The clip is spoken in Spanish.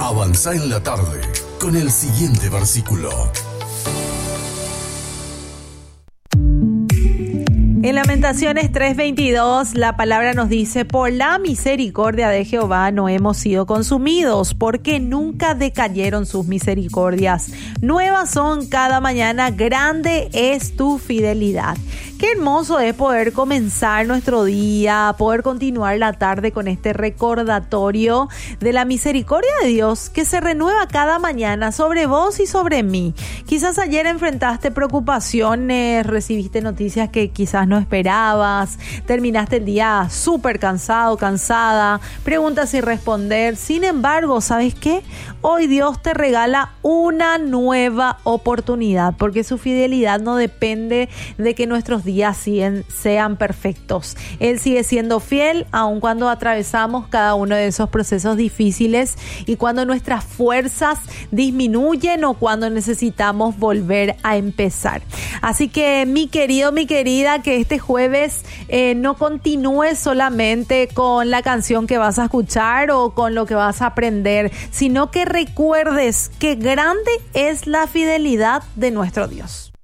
Avanza en la tarde con el siguiente versículo. En Lamentaciones 3:22, la palabra nos dice: por la misericordia de Jehová no hemos sido consumidos, porque nunca decayeron sus misericordias. Nuevas son cada mañana, grande es tu fidelidad. Qué hermoso es poder comenzar nuestro día, poder continuar la tarde con este recordatorio de la misericordia de Dios que se renueva cada mañana sobre vos y sobre mí. Quizás ayer enfrentaste preocupaciones, recibiste noticias que quizás no esperabas, terminaste el día súper cansado, cansada, preguntas sin responder. Sin embargo, ¿sabes qué? Hoy Dios te regala una nueva oportunidad, porque su fidelidad no depende de que nuestros días sean perfectos. Él sigue siendo fiel aun cuando atravesamos cada uno de esos procesos difíciles y cuando nuestras fuerzas disminuyen o cuando necesitamos volver a empezar. Así que mi querido, mi querida, que este jueves no continúes solamente con la canción que vas a escuchar o con lo que vas a aprender, sino que recuerdes que grande es la fidelidad de nuestro Dios.